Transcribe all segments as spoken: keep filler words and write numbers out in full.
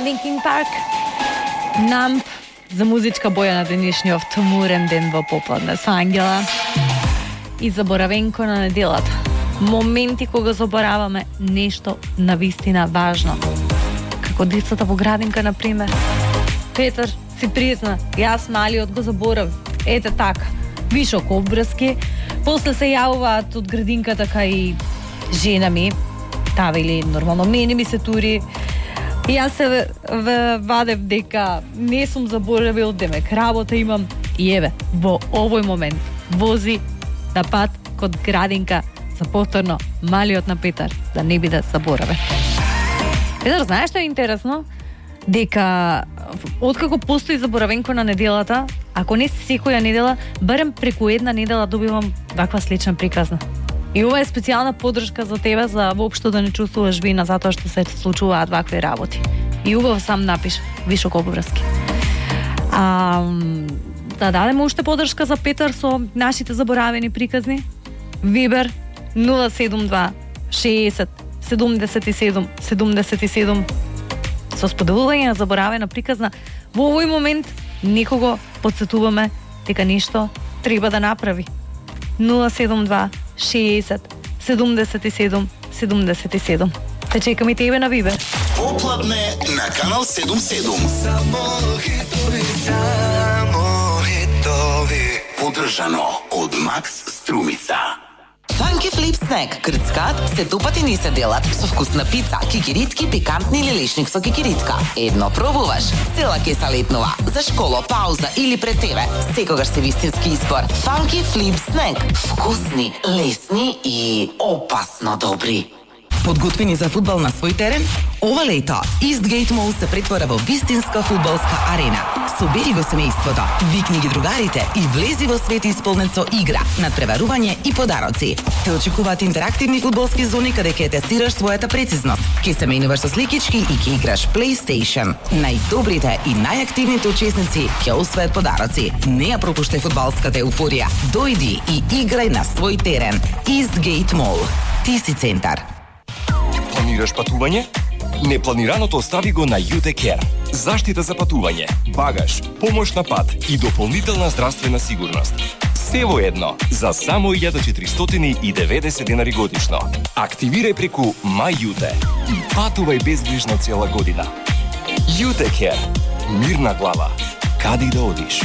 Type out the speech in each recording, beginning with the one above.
Linkin Park, Numb, за музичка боја на денешниот тмурен ден во попладне со Ангела и заборавенко на неделата. Моменти кога забораваме нешто навистина важно. Како децата во градинка, например. Петар си призна, јас малиот го заборав. Ете така, вишок обврски, после се јавуваат од градинката кај жена ми, таа вели нормално мене ми се тури. Јас се вадев дека не сум заборавил, демек работа имам. И еве, во овој момент вози на пат код градинка за повторно малиот на Петар да не биде заборавен. Петар, знаеш што е интересно? Дека откако постои заборавенко на неделата, ако не си секоја недела, барем преку една недела добивам ваква слична приказна. И ова е специјална поддршка за тебе, за воопшто да не чувствуваш вина затоа што се случуваат вакви работи. И убаво сам напиш, вишок обврски. А, да дадеме уште поддршка за Петар со нашите заборавени приказни. Вибер нула седум два шеесет седумдесет и седум седумдесет и седум. Со споделување на заборавена приказна, во овој момент некого подсетуваме дека нешто треба да направи. нула седум два шеесет седумдесет и седум седумдесет и седум. Те чекам и тебе на Вибер. Попладне на канал седум седум. Само хитови, само хитови. Поддржано од Макс Струмица. Funky Flip Snack. Крцкаат се тупати ни се делат со вкусна пица, кикиритки, пикантни или лешник со кикиритка. Едно пробуваш, цела кеса летнува. За школа, пауза или пред тебе. Секогаш се вистински избор. Funky Flip Snack. Вкусни, лесни и опасно добри. Подготвени за фудбал на свој терен? Ова лето Eastgate Mall се претвора во вистинска фудбалска арена. Собери го семејството, викни ги другарите и влези во свет исполнет со игра, надпреварување и подароци. Те очекуваат интерактивни фудбалски зони каде ќе тестираш својата прецизност, ќе се менуваш со сликички и ќе играш PlayStation. Најдобрите и најактивните учесници ќе освојат подароци. Не ја пропуштај фудбалската еуфорија. Дојди и играј на свој терен. Eastgate Mall. Ти си центар. Планираш патување? Непланираното остави го на Ютекер. Заштита за патување, багаж, помош на пат и дополнителна здравствена сигурност. Се во едно, за само илјада четиристотини и деветдесет денари годишно. Активирај преку MyJute и патувај безгрижно цела година. Ютекер. Мирна глава. Каде и да одиш?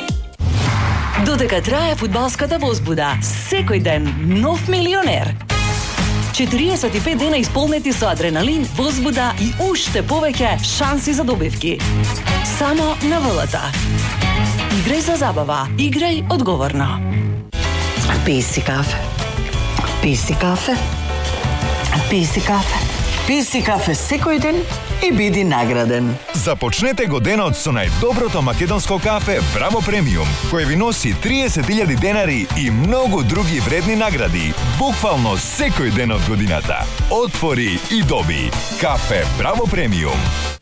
Додека трае фудбалската возбуда, секој ден нов милионер. четириесет и пет дена исполнети со адреналин, возбуда и уште повеќе шанси за добивки. Само на ВЛТ. Играј за забава, играј одговорно. Пи си кафе. Пи си кафе. Пи си кафе. Пи си кафе секој ден и биди награден. Започнете годинот со најдоброто македонско кафе Браво Премиум, кој ви носи триесет илјади денари и многу други вредни награди, буквално секој ден од годината. Отвори и доби. Кафе Браво Премиум.